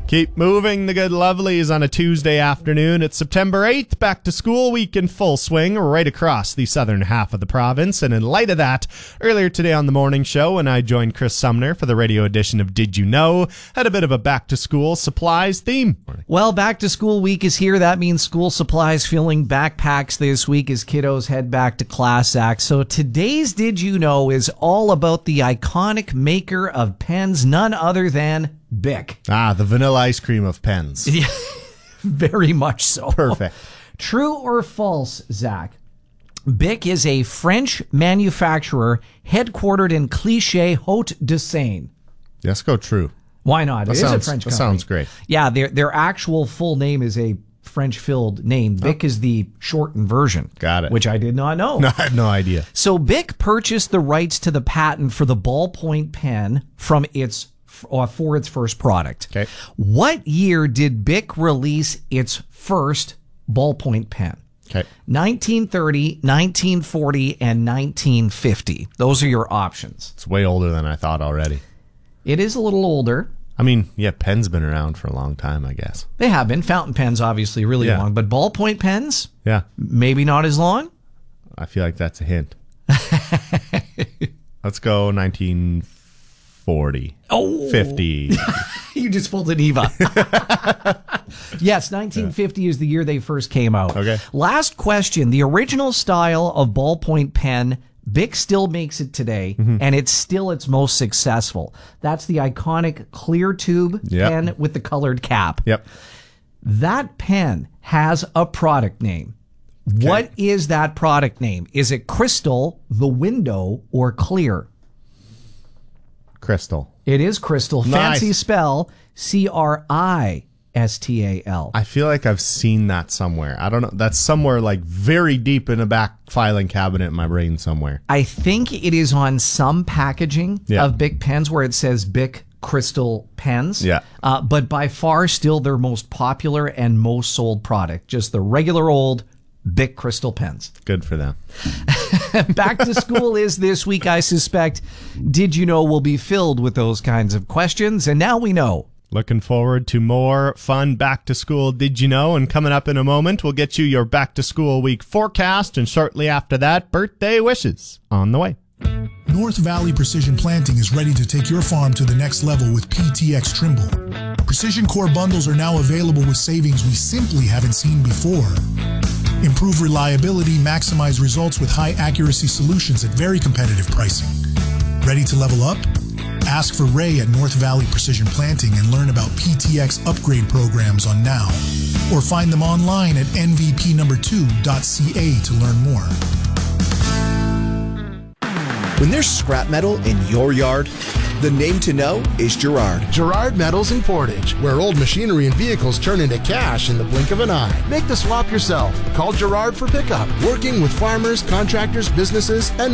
Keep moving, the good lovelies, on a Tuesday afternoon. It's September 8th, back to school week in full swing right across the southern half of the province. And in light of that, earlier today on the morning show, when I joined Chris Sumner for the radio edition of Did You Know, had a bit of a back to school supplies theme. Well, back to school week is here. That means school supplies filling backpacks this week as kiddos head back to class act. So today's Did You Know is all about the iconic maker of pens, none other than Bic. The vanilla ice cream of pens. Yeah, very much so. Perfect. True or false, Zach? Bic is a French manufacturer headquartered in Clichy, Haute-de-Seine. Let's go true. Why not? It is a French company. That sounds great. Yeah, their actual full name is a French-filled name. Bic is the shortened version. Got it. Which I did not know. No, I had no idea. So Bic purchased the rights to the patent for the ballpoint pen for its first product. Okay. What year did Bic release its first ballpoint pen? Okay. 1930, 1940, and 1950. Those are your options. It's way older than I thought already. It is a little older. I mean, yeah, pens been around for a long time, I guess. They have been. Fountain pens, obviously, really long. But ballpoint pens? Yeah. Maybe not as long? I feel like that's a hint. Let's go 1940. 50. You just pulled an Eva. Yes, 1950 is the year they first came out. Okay. Last question. The original style of ballpoint pen, Bic still makes it today, and it's still its most successful. That's the iconic clear tube pen with the colored cap. Yep. That pen has a product name. Okay. What is that product name? Is it Crystal, The Window, or Clear? Crystal. It is Crystal. Nice. Fancy spell, Cristal. I feel like I've seen that somewhere. I don't know. That's somewhere like very deep in a back filing cabinet in my brain somewhere. I think it is on some packaging of Bic pens where it says Bic Crystal pens. Yeah. But by far still their most popular and most sold product. Just the regular old Bic Crystal pens. Good for them. Back to school is this week, I suspect. Did you know will be filled with those kinds of questions? And now we know. Looking forward to more fun back to school Did You Know? And coming up in a moment, we'll get you your back to school week forecast. And shortly after that, birthday wishes on the way. North Valley Precision Planting is ready to take your farm to the next level with PTx Trimble. Precision Core bundles are now available with savings we simply haven't seen before. Improve reliability, maximize results with high accuracy solutions at very competitive pricing. Ready to level up? Ask for Ray at North Valley Precision Planting and learn about PTx upgrade programs on Now. Or find them online at nvp2.ca to learn more. When there's scrap metal in your yard, the name to know is Girard. Girard Metals in Portage, where old machinery and vehicles turn into cash in the blink of an eye. Make the swap yourself. Call Girard for pickup. Working with farmers, contractors, businesses, and